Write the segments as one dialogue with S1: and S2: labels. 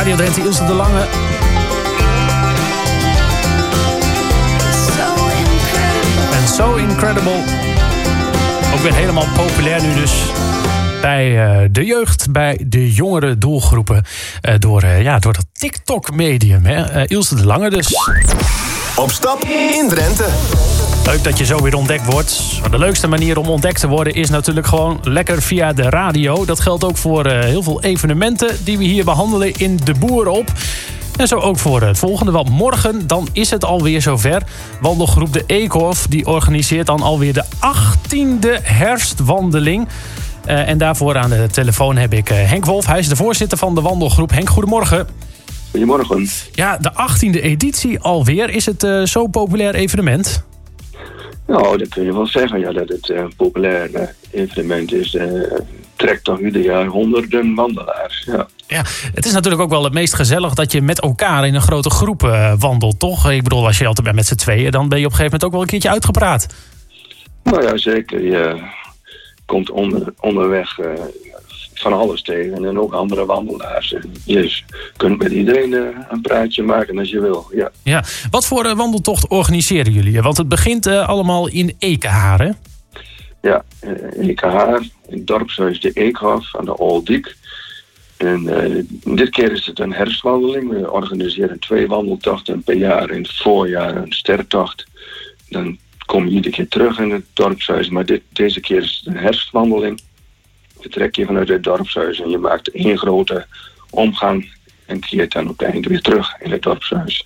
S1: Radio Drenthe, Ilse de Lange. En So Incredible. Ook weer helemaal populair nu dus. Bij de jeugd, bij de jongere doelgroepen. Door dat TikTok-medium. Ilse de Lange dus.
S2: Op stap in Drenthe.
S1: Leuk dat je zo weer ontdekt wordt. Maar de leukste manier om ontdekt te worden is natuurlijk gewoon lekker via de radio. Dat geldt ook voor heel veel evenementen die we hier behandelen in De Boer op. En zo ook voor het volgende, want morgen dan is het alweer zover. Wandelgroep De Eekhof die organiseert dan alweer de 18e herfstwandeling. En daarvoor aan de telefoon heb ik Henk Wolf. Hij is de voorzitter van de wandelgroep. Henk, goedemorgen.
S3: Goedemorgen.
S1: Ja, de 18e editie alweer. Is het zo'n populair evenement?
S3: Nou, dat kun je wel zeggen. Ja, dat het een populair evenement is. Trekt toch ieder jaar honderden wandelaars.
S1: Ja, het is natuurlijk ook wel het meest gezellig dat je met elkaar in een grote groep wandelt, toch? Ik bedoel, als je altijd bent met z'n tweeën, dan ben je op een gegeven moment ook wel een keertje uitgepraat.
S3: Nou ja, zeker. Je komt onderweg van alles tegen en ook andere wandelaars. Je kunt met iedereen een praatje maken als je wil.
S1: Ja. Wat voor wandeltocht organiseren jullie? Want het begint allemaal in Ekenhaar, hè?
S3: Ja, Ekenhaar, het dorpshuis De Eekhof aan de Oldijk. En dit keer is het een herfstwandeling. We organiseren 2 wandeltochten per jaar. In het voorjaar een sterrentocht. Dan kom je iedere keer terug in het dorpshuis. Maar deze keer is het een herfstwandeling. Vertrek je vanuit het dorpshuis en je maakt 1 grote omgang. En keert dan op het einde weer terug in het dorpshuis.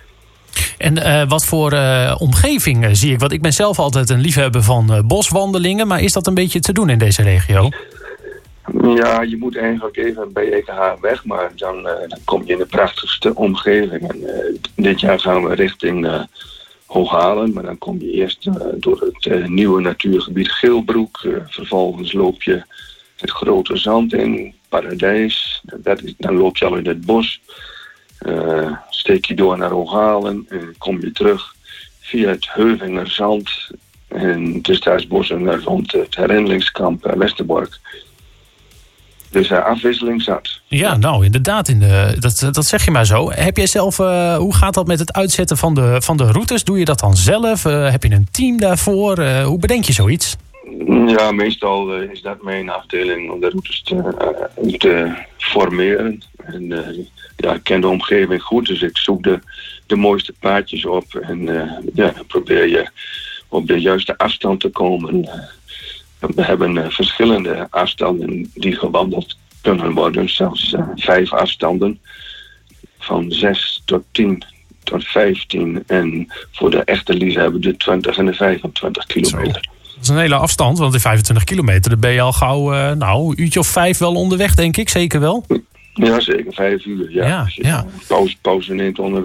S1: En wat voor omgeving zie ik? Want ik ben zelf altijd een liefhebber van boswandelingen. Maar is dat een beetje te doen in deze regio?
S3: Ja, je moet eigenlijk even bij Ekenhaar weg. Maar dan kom je in de prachtigste omgeving. En dit jaar gaan we richting Hooghalen. Maar dan kom je eerst door het nieuwe natuurgebied Geelbroek. Vervolgens loop je het grote zand in, Paradijs. Dan loop je al in het bos. Steek je door naar Hooghalen en kom je terug via het Heuvingerzand en het Tussentijdsbos en rond het herinneringskamp Westerbork. Dus afwisseling zat.
S1: Ja, nou inderdaad, dat zeg je maar zo. Heb jij zelf, hoe gaat dat met het uitzetten van de routes? Doe je dat dan zelf? Heb je een team daarvoor? Hoe bedenk je zoiets?
S3: Ja, meestal is dat mijn afdeling om de routes te formeren. En ik ken de omgeving goed, dus ik zoek de mooiste paadjes op. En dan probeer je op de juiste afstand te komen. We hebben verschillende afstanden die gewandeld kunnen worden. Zelfs 5 afstanden. Van 6 tot 10 tot 15. En voor de echte liefhebber de 20 en de 25 kilometer.
S1: Zo. Dat is een hele afstand, want in 25 kilometer dan ben je al gauw een uurtje of 5 wel onderweg, denk ik. Zeker wel?
S3: Ja, zeker 5 uur. Ja.
S1: Ja.
S3: Pauze neemt onderweg.